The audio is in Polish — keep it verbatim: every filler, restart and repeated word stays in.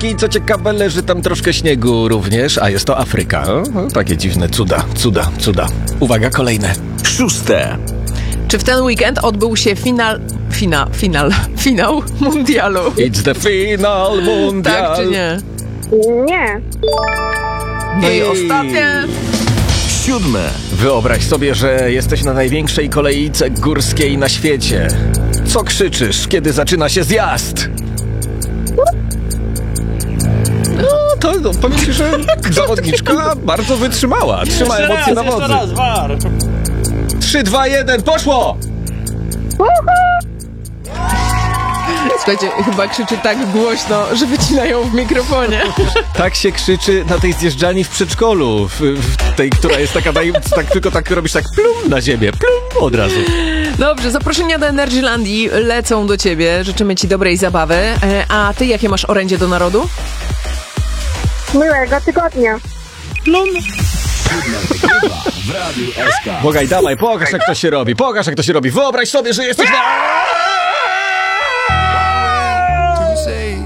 Afryki. Co ciekawe, leży tam troszkę śniegu również, a jest to Afryka. O, o, takie dziwne cuda, cuda, cuda. Uwaga, kolejne. Szóste. Czy w ten weekend odbył się final... Fina, final, finał mundialu? It's the final mundial. Tak czy nie? Nie. No i Ej. ostatnie. Siódme. Wyobraź sobie, że jesteś na największej kolejce górskiej na świecie. Co krzyczysz, kiedy zaczyna się zjazd? No, to no, powiem ci, że zawodniczka bardzo wytrzymała. Trzyma Jeszcze emocje raz, na jeszcze wodzy. raz, war. trzy, dwa, jeden, poszło! Słuchajcie, chyba krzyczy tak głośno, że wycinają w mikrofonie. Tak się krzyczy na tej zjeżdżalni w przedszkolu. W, w tej, która jest taka, naj, tak, tylko tak robisz tak plum na ziemię. Plum od razu. Dobrze, zaproszenia do Energylandii lecą do ciebie. Życzymy ci dobrej zabawy. E, A ty jakie masz orędzie do narodu? Miłego tygodnia. W Radiu S K. Bogaj, dawaj, pokaż jak to się robi. Pokaż jak to się robi. Wyobraź sobie, że jesteś na...